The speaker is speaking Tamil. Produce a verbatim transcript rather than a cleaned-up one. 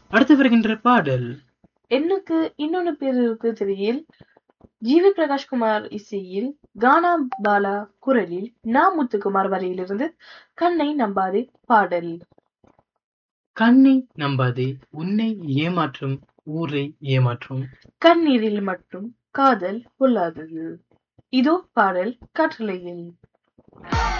அடுத்து வருகின்ற பாடல் எண்ணுக்கு இன்னொன்னு பேர் இருக்கு திரையில் ஜிவி பிரகாஷ்குமார் இசையில் கானா பாலா குரலில் நா முத்துக்குமார் வரியிலிருந்து கண்ணை நம்பாதே பாடல். கண்ணை நம்பாதே உன்னை ஏமாற்றும் ஊரை ஏமாற்றும். கண்ணீரில் மட்டும் காதல் பொல்லாதது. இதோ பாடல் கட்டளையில்.